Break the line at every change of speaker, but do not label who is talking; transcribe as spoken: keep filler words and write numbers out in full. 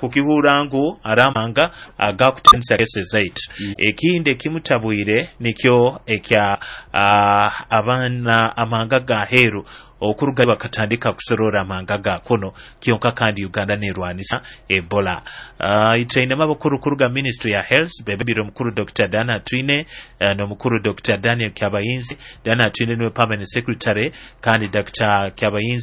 kukiburango aramanga agakutensa cases eight mm. ekinde kimutabwire nikyo ekya uh, abana amanga ga heru okuruga bakatandika kusorora amanga ga kono kionka kandi Uganda nerwanisa Ebola uh, itaine mabukuru kuruga Ministry ya Health bebiro mkuru Doctor Dana Twine uh, no mkuru Doctor Daniel Kyabayinzi Dana Twine no permanent secretary kandi Doctor Kyabayinzi